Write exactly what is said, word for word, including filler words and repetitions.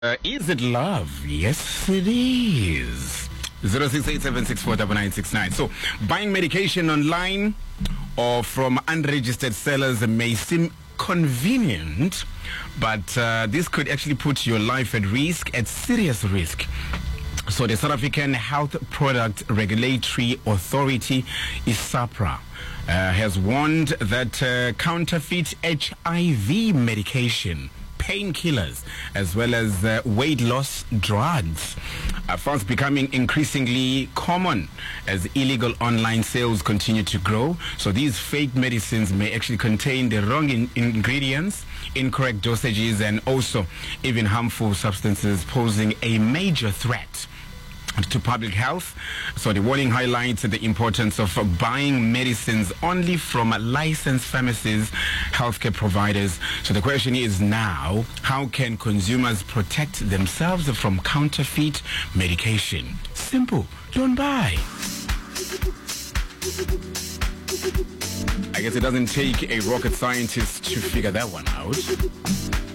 Uh, is it love? Yes, it is. zero six eight seven six four nine nine six nine. So, buying medication online or from unregistered sellers may seem convenient, but uh, this could actually put your life at risk, at serious risk. So the South African Health Product Regulatory Authority, ISAPRA, uh, has warned that uh, counterfeit H I V medication, painkillers, as well as uh, weight loss drugs are fast becoming increasingly common as illegal online sales continue to grow. So these fake medicines may actually contain the wrong in- ingredients, incorrect dosages, and also even harmful substances, posing a major threat to public health. So the warning highlights the importance of buying medicines only from licensed pharmacies, healthcare providers. So the question is now, how can consumers protect themselves from counterfeit medication? Simple, don't buy. I guess it doesn't take a rocket scientist to figure that one out.